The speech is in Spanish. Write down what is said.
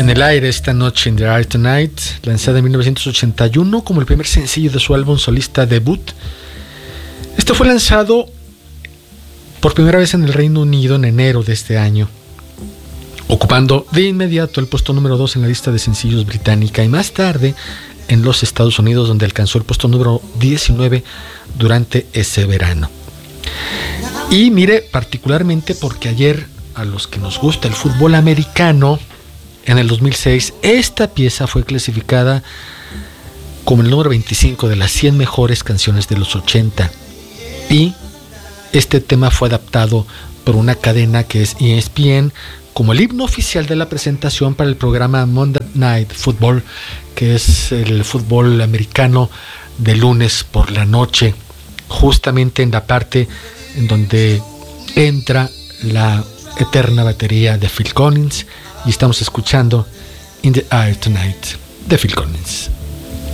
En el aire esta noche, In the Air Tonight, lanzada en 1981 como el primer sencillo de su álbum solista debut. Este fue lanzado por primera vez en el Reino Unido en enero de este año, ocupando de inmediato el puesto número 2 en la lista de sencillos británica, y más tarde en los Estados Unidos, donde alcanzó el puesto número 19 durante ese verano. Y mire, particularmente porque ayer, a los que nos gusta el fútbol americano, en el 2006, esta pieza fue clasificada como el número 25 de las 100 mejores canciones de los 80. Y este tema fue adaptado por una cadena que es ESPN como el himno oficial de la presentación para el programa Monday Night Football, que es el fútbol americano de lunes por la noche, justamente en la parte en donde entra la eterna batería de Phil Collins, y estamos escuchando In the Air Tonight de Phil Collins.